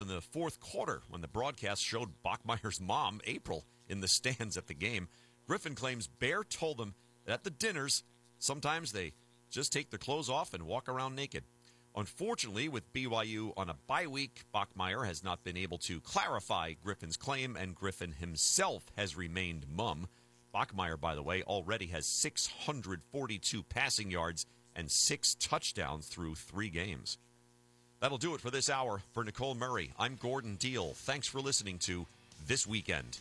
the fourth quarter when the broadcast showed Bachmeier's mom, April, in the stands at the game. Griffin claims Bear told them that at the dinners, sometimes they just take their clothes off and walk around naked. Unfortunately, with BYU on a bye week, Bachmeier has not been able to clarify Griffin's claim, and Griffin himself has remained mum. Bachmeier, by the way, already has 642 passing yards and 6 touchdowns through 3 games. That'll do it for this hour. For Nicole Murray, I'm Gordon Deal. Thanks for listening to This Weekend.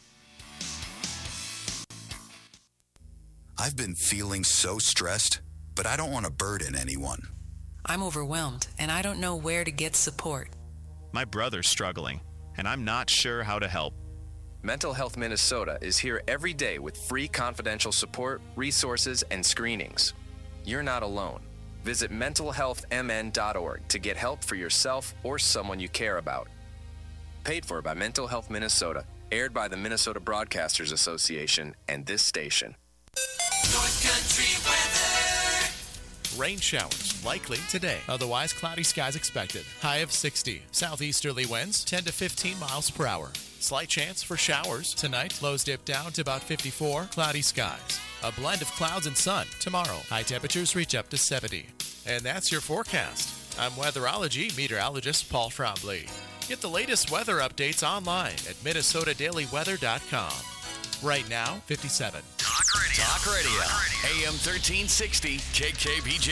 I've been feeling so stressed, but I don't want to burden anyone. I'm overwhelmed, and I don't know where to get support. My brother's struggling, and I'm not sure how to help. Mental Health Minnesota is here every day with free confidential support, resources, and screenings. You're not alone. Visit mentalhealthmn.org to get help for yourself or someone you care about. Paid for by Mental Health Minnesota, aired by the Minnesota Broadcasters Association and this station. North Country weather. Rain showers likely today. Otherwise, cloudy skies expected. High of 60. Southeasterly winds 10 to 15 miles per hour. Slight chance for showers tonight. Lows dip down to about 54. Cloudy skies. A blend of clouds and sun tomorrow. High temperatures reach up to 70. And that's your forecast. I'm weatherology meteorologist Paul Trombley. Get the latest weather updates online at minnesotadailyweather.com. Right now, 57. Talk Radio. AM 1360 KKBJ.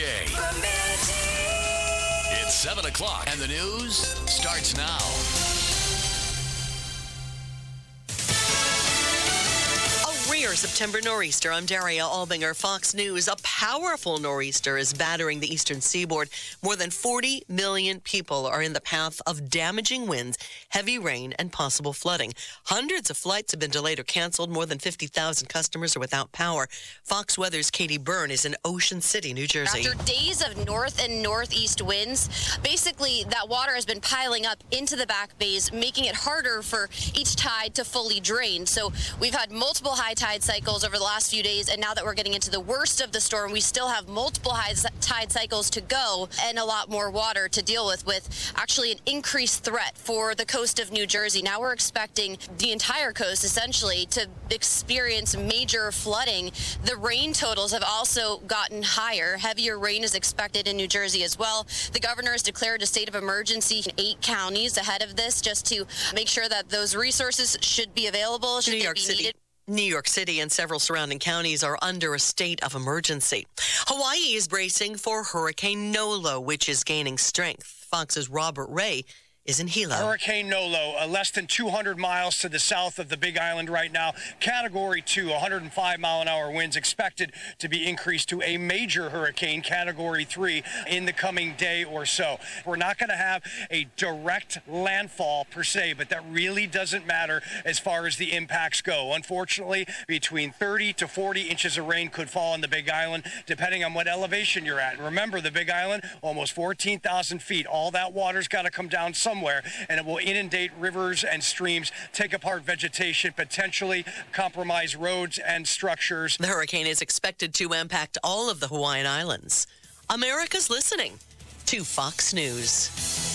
It's 7 o'clock and the news starts now. Rare September nor'easter. I'm Daria Albinger, Fox News. A powerful nor'easter is battering the eastern seaboard. More than 40 million people are in the path of damaging winds, heavy rain, and possible flooding. Hundreds of flights have been delayed or canceled. More than 50,000 customers are without power. Fox Weather's Katie Byrne is in Ocean City, New Jersey. After days of north and northeast winds, basically that water has been piling up into the back bays, making it harder for each tide to fully drain. So we've had multiple high tide cycles over the last few days, and now that we're getting into the worst of the storm, we still have multiple high tide cycles to go and a lot more water to deal with actually an increased threat for the coast of New Jersey. Now we're expecting the entire coast essentially to experience major flooding. The rain totals have also gotten higher. Heavier rain is expected in New Jersey as well. The governor has declared a state of emergency in 8 counties ahead of this, just to make sure that those resources should be available should they be needed. New York City and several surrounding counties are under a state of emergency. Hawaii is bracing for Hurricane Nolo, which is gaining strength. Fox's Robert Ray is in Hilo. Hurricane Nolo, less than 200 miles to the south of the Big Island right now. Category 2, 105-mile-an-hour winds expected to be increased to a major hurricane, Category 3, in the coming day or so. We're not going to have a direct landfall per se, but that really doesn't matter as far as the impacts go. Unfortunately, between 30 to 40 inches of rain could fall on the Big Island, depending on what elevation you're at. Remember, the Big Island, almost 14,000 feet. All that water's got to come down somewhere, and it will inundate rivers and streams, take apart vegetation, potentially compromise roads and structures. The hurricane is expected to impact all of the Hawaiian Islands. America's listening to Fox News.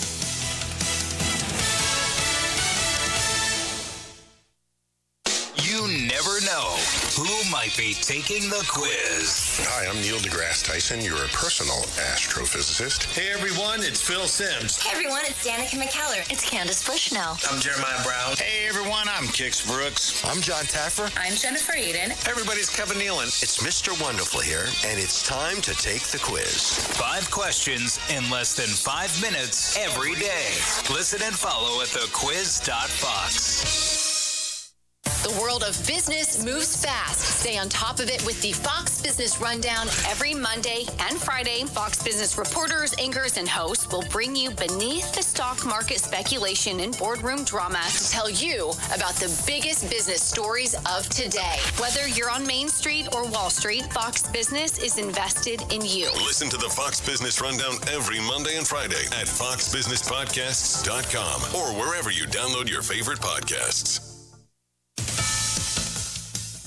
You never know who might be taking the quiz. Hi, I'm Neil deGrasse Tyson, your personal astrophysicist. Hey everyone, it's Phil Simms. Hey everyone, it's Danica McKellar. It's Candace Bushnell. I'm Jeremiah Brown. Hey everyone, I'm Kix Brooks. I'm John Taffer. I'm Jennifer Eden. Hey everybody, it's Kevin Nealon. It's Mr. Wonderful here, and it's time to take the quiz. 5 questions in less than 5 minutes every day. Listen and follow at thequiz.fox. The world of business moves fast. Stay on top of it with the Fox Business Rundown every Monday and Friday. Fox Business reporters, anchors, and hosts will bring you beneath the stock market speculation and boardroom drama to tell you about the biggest business stories of today. Whether you're on Main Street or Wall Street, Fox Business is invested in you. Listen to the Fox Business Rundown every Monday and Friday at foxbusinesspodcasts.com or wherever you download your favorite podcasts. The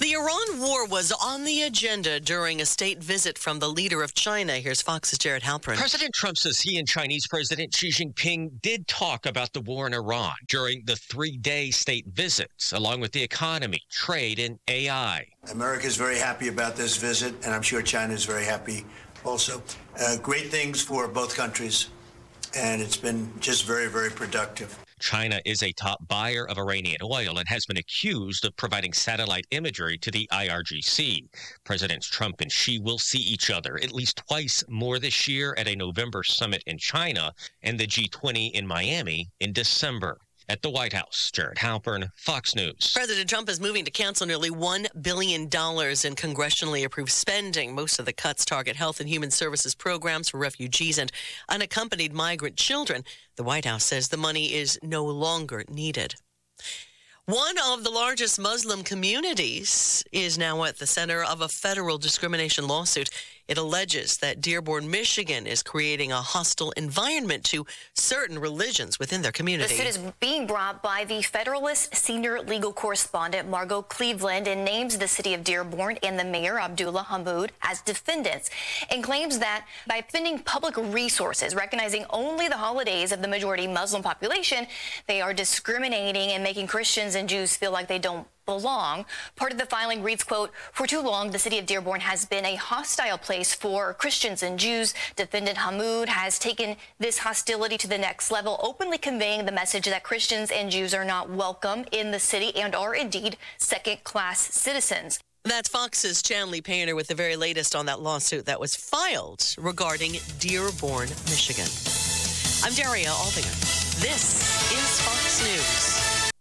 The Iran war was on the agenda during a state visit from the leader of China. Here's Fox's Jared Halpern. President Trump says he and Chinese President Xi Jinping did talk about the war in Iran during the 3-day state visits, along with the economy, trade, and AI. America is very happy about this visit, and I'm sure China is very happy also. Great things for both countries, and it's been just very, very productive. China is a top buyer of Iranian oil and has been accused of providing satellite imagery to the IRGC. Presidents Trump and Xi will see each other at least twice more this year at a November summit in China and the G20 in Miami in December. At the White House, Jared Halpern, Fox News. President Trump is moving to cancel nearly $1 billion in congressionally approved spending. Most of the cuts target health and human services programs for refugees and unaccompanied migrant children. The White House says the money is no longer needed. One of the largest Muslim communities is now at the center of a federal discrimination lawsuit. It alleges that Dearborn, Michigan is creating a hostile environment to certain religions within their community. The suit is being brought by the Federalist senior legal correspondent Margot Cleveland and names the city of Dearborn and the mayor Abdullah Hammoud as defendants, and claims that by spending public resources, recognizing only the holidays of the majority Muslim population, they are discriminating and making Christians and Jews feel like they don't belong. Part of the filing reads, quote, "For too long, the city of Dearborn has been a hostile place for Christians and Jews. Defendant Hammoud has taken this hostility to the next level, openly conveying the message that Christians and Jews are not welcome in the city and are indeed second-class citizens." That's Fox's Chanley Painter with the very latest on that lawsuit that was filed regarding Dearborn, Michigan. I'm Daria Albinger. This is Fox News.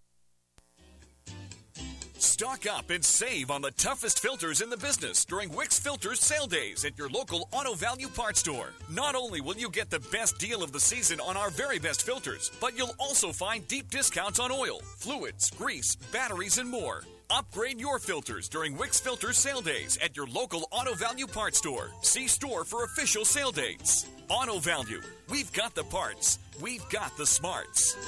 Stock up and save on the toughest filters in the business during Wix Filters sale days at your local Auto Value Parts store. Not only will you get the best deal of the season on our very best filters, but you'll also find deep discounts on oil, fluids, grease, batteries, and more. Upgrade your filters during Wix Filters sale days at your local Auto Value Parts store. See store for official sale dates. Auto Value. We've got the parts. We've got the smarts.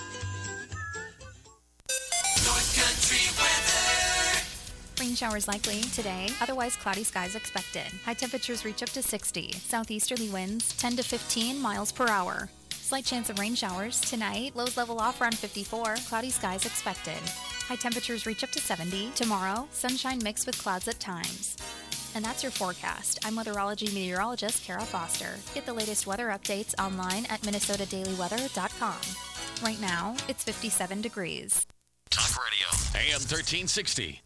North Country weather. Rain showers likely today, otherwise cloudy skies expected. High temperatures reach up to 60. Southeasterly winds 10 to 15 miles per hour. Slight chance of rain showers tonight. Lows level off around 54. Cloudy skies expected. High temperatures reach up to 70. Tomorrow, sunshine mixed with clouds at times. And that's your forecast. I'm weatherology meteorologist Kara Foster. Get the latest weather updates online at minnesotadailyweather.com. Right now, it's 57 degrees. Talk Radio, AM 1360.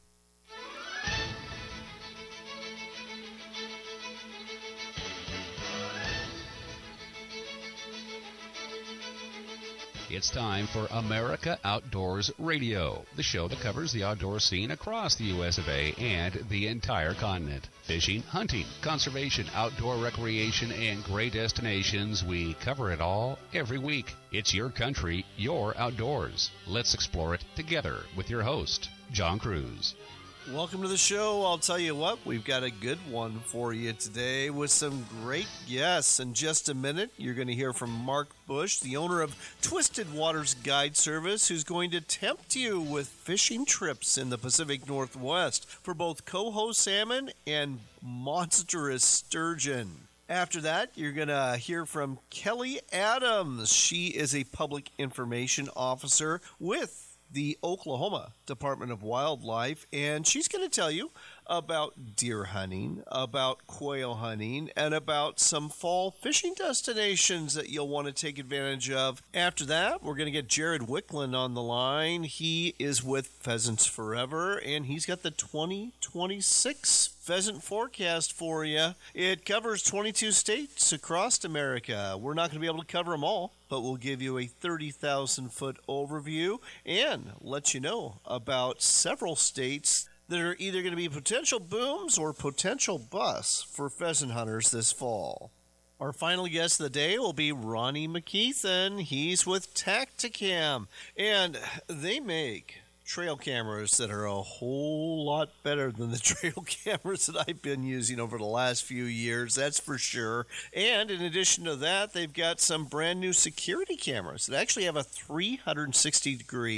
It's time for America Outdoors Radio, the show that covers the outdoor scene across the U.S. of A. and the entire continent. Fishing, hunting, conservation, outdoor recreation, and great destinations. We cover it all every week. It's your country, your outdoors. Let's explore it together with your host, John Cruz. Welcome to the show. I'll tell you what, we've got a good one for you today with some great guests. In just a minute, you're going to hear from Mark Bush, the owner of Twisted Waters Guide Service, who's going to tempt you with fishing trips in the Pacific Northwest for both coho salmon and monstrous sturgeon. After that, you're going to hear from Kelly Adams. She is a public information officer with the Oklahoma Department of Wildlife, and she's going to tell you about deer hunting, about quail hunting, and about some fall fishing destinations that you'll want to take advantage of. After that, we're going to get Jared Wicklund on the line. He is with Pheasants Forever, and he's got the 2026 pheasant forecast for you. It covers 22 states across America. We're not going to be able to cover them all, but we'll give you a 30,000-foot overview and let you know about several states that are either going to be potential booms or potential busts for pheasant hunters this fall. Our final guest of the day will be Ronnie McKeithen. He's with Tactacam, and they make trail cameras that are a whole lot better than the trail cameras that I've been using over the last few years, that's for sure. And in addition to that, they've got some brand new security cameras that actually have a 360-degree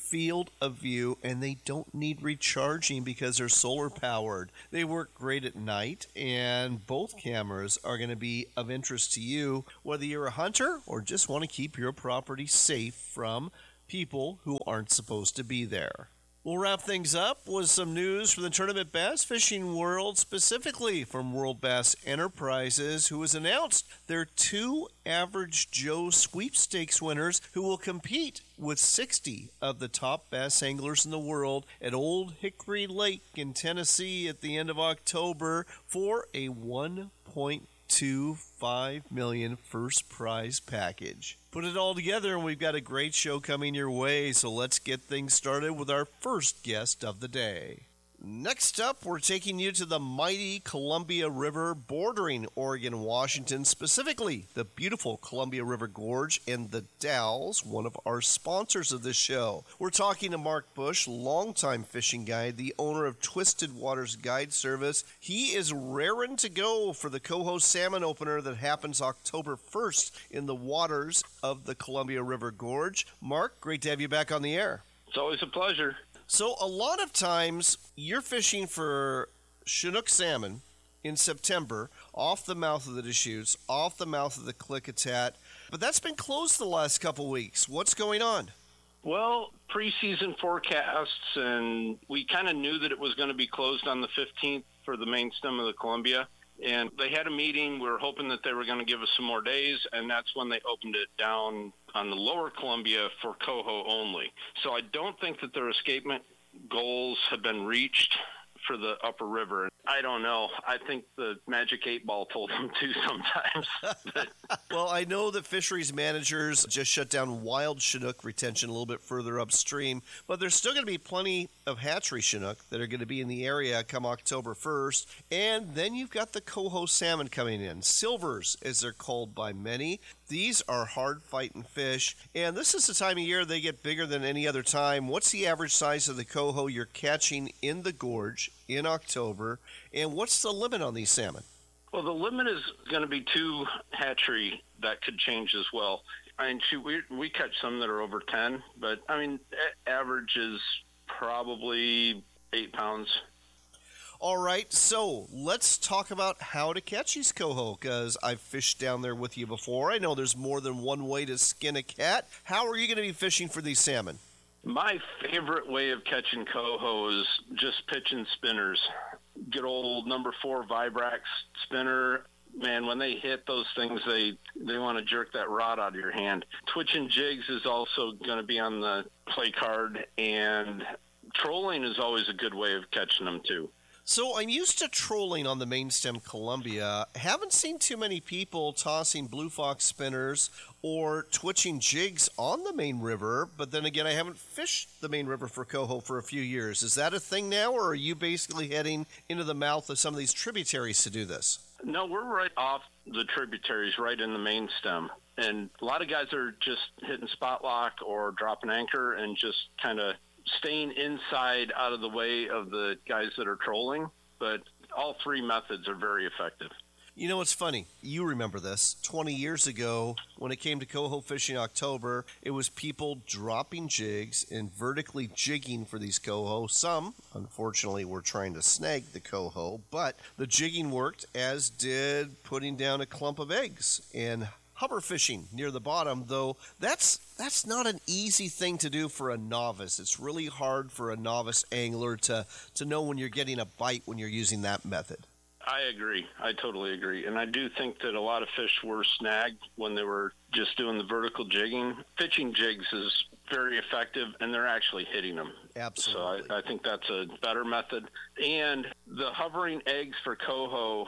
field of view, and they don't need recharging because they're solar powered. They work great at night, and both cameras are going to be of interest to you, whether you're a hunter or just want to keep your property safe from people who aren't supposed to be there. We'll wrap things up with some news from the tournament bass fishing world, specifically from World Bass Enterprises, who has announced their 2 Average Joe sweepstakes winners who will compete with 60 of the top bass anglers in the world at Old Hickory Lake in Tennessee at the end of October for a $1.25 million first prize package. Put it all together and we've got a great show coming your way, so let's get things started with our first guest of the day. Next up, we're taking you to the mighty Columbia River bordering Oregon and Washington, specifically the beautiful Columbia River Gorge and the Dalles, one of our sponsors of this show. We're talking to Mark Bush, longtime fishing guide, the owner of Twisted Waters Guide Service. He is raring to go for the Coho Salmon Opener that happens October 1st in the waters of the Columbia River Gorge. Mark, great to have you back on the air. It's always a pleasure. So a lot of times you're fishing for Chinook salmon in September off the mouth of the Deschutes, off the mouth of the Klickitat, but that's been closed the last couple weeks. What's going on? Well, preseason forecasts, and we kind of knew that it was going to be closed on the 15th for the main stem of the Columbia. And they had a meeting. We were hoping that they were going to give us some more days, and that's when they opened it down on the lower Columbia for Coho only. So I don't think that their escapement goals have been reached for the upper river. I don't know. I think the Magic 8 Ball told them to sometimes. Well, I know that fisheries managers just shut down wild Chinook retention a little bit further upstream, but there's still going to be plenty of hatchery Chinook that are going to be in the area come October 1st. And then you've got the Coho salmon coming in. Silvers, as they're called by many. These are hard fighting fish, and this is the time of year they get bigger than any other time. What's the average size of the coho you're catching in the gorge in October, and what's the limit on these salmon? Well, the limit is going to be 2 hatchery. That could change as well. I mean, shoot, we catch some that are over 10, but I mean, average is probably 8 pounds. All right, so let's talk about how to catch these coho, because I've fished down there with you before. I know there's more than one way to skin a cat. How are you going to be fishing for these salmon? My favorite way of catching coho is just pitching spinners. Good old number 4 Vibrax spinner. Man, when they hit those things, they want to jerk that rod out of your hand. Twitching jigs is also going to be on the play card, and trolling is always a good way of catching them too. So I'm used to trolling on the main stem Columbia. Haven't seen too many people tossing Blue Fox spinners or twitching jigs on the main river, but then again, I haven't fished the main river for coho for a few years. Is that a thing now, or are you basically heading into the mouth of some of these tributaries to do this? No, we're right off the tributaries, right in the main stem. And a lot of guys are just hitting spot lock or dropping anchor and just kind of staying inside out of the way of the guys that are trolling, but all 3 methods are very effective. You know, it's funny. You remember this. 20 years ago, when it came to coho fishing October, it was people dropping jigs and vertically jigging for these coho. Some, unfortunately, were trying to snag the coho, but the jigging worked, as did putting down a clump of eggs and hover fishing near the bottom, though that's not an easy thing to do for a novice. It's really hard for a novice angler to know when you're getting a bite when you're using that method. I agree. I totally agree. And I do think that a lot of fish were snagged when they were just doing the vertical jigging. Pitching jigs is very effective, and they're actually hitting them. Absolutely. So I think that's a better method. And the hovering eggs for coho,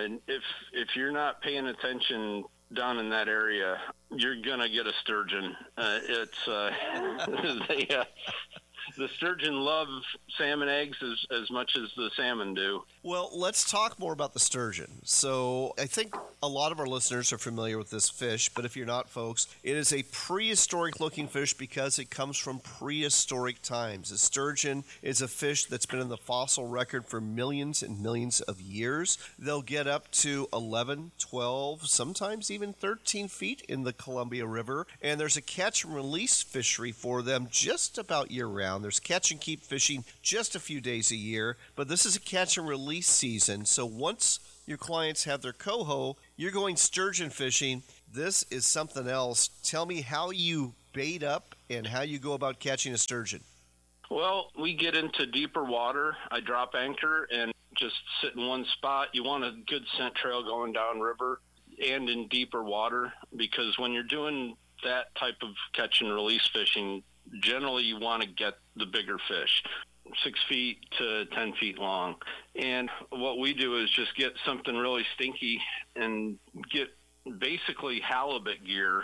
if you're not paying attention down in that area, you're gonna get a sturgeon. the sturgeon love salmon eggs as much as the salmon do. Well, let's talk more about the sturgeon. So I think a lot of our listeners are familiar with this fish, but if you're not, folks, it is a prehistoric-looking fish because it comes from prehistoric times. The sturgeon is a fish that's been in the fossil record for millions and millions of years. They'll get up to 11, 12, sometimes even 13 feet in the Columbia River, and there's a catch and release fishery for them just about year-round. There's catch and keep fishing just a few days a year, but this is a catch and release season. So once your clients have their coho, you're going sturgeon fishing. This is something else. Tell me how you bait up and how you go about catching a sturgeon. Well, we get into deeper water. I drop anchor and just sit in one spot. You want a good scent trail going down river and in deeper water, because when you're doing that type of catch and release fishing, generally you want to get the bigger fish, 6 feet to 10 feet long. And what we do is just get something really stinky and get basically halibut gear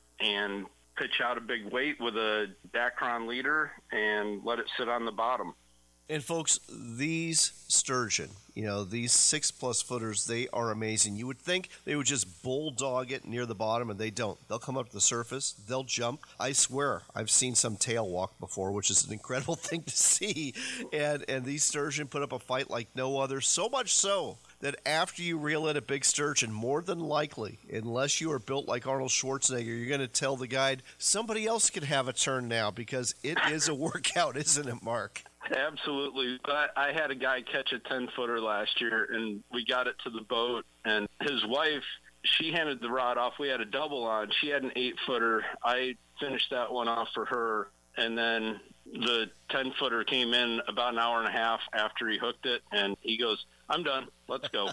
and pitch out a big weight with a Dacron leader and let it sit on the bottom. And folks, these sturgeon, these 6+ footers, they are amazing. You would think they would just bulldog it near the bottom, and they don't. They'll come up to the surface, they'll jump. I swear, I've seen some tail walk before, which is an incredible thing to see. And these sturgeon put up a fight like no other, so much so that after you reel in a big sturgeon, more than likely, unless you are built like Arnold Schwarzenegger, you're going to tell the guide, somebody else could have a turn now, because it is a workout, isn't it, Mark? Absolutely. I had a guy catch a 10-footer last year, and we got it to the boat, and his wife, she handed the rod off. We had a double on. She had an 8-footer. I finished that one off for her, and then the 10-footer came in about an hour and a half after he hooked it, and he goes, "I'm done. Let's go."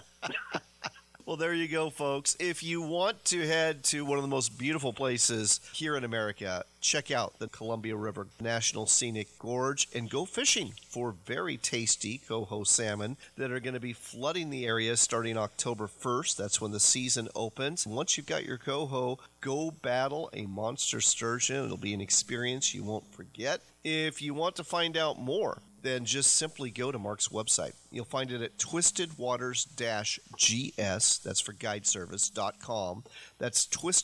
Well, there you go, folks. If you want to head to one of the most beautiful places here in America, check out the Columbia River National Scenic Gorge and go fishing for very tasty coho salmon that are going to be flooding the area starting October 1st. That's when the season opens. And once you've got your coho, go battle a monster sturgeon. It'll be an experience you won't forget. If you want to find out more, then just simply go to Mark's website. You'll find it at twistedwaters-gs, that's for guideservice.com. That's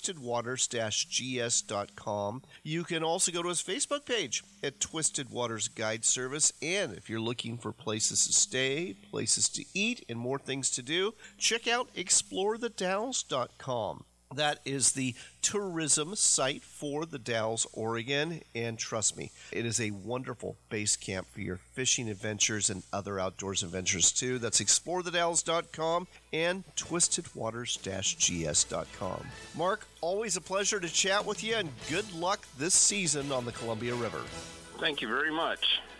twistedwaters-gs.com. You can also go to his Facebook page at Twisted Waters Guide Service. And if you're looking for places to stay, places to eat, and more things to do, check out explorethedalles.com. That is the tourism site for the Dalles, Oregon, and trust me, it is a wonderful base camp for your fishing adventures and other outdoors adventures too. That's explorethedalles.com and twistedwaters-gs.com. Mark, always a pleasure to chat with you, and good luck this season on the Columbia River. Thank you very much.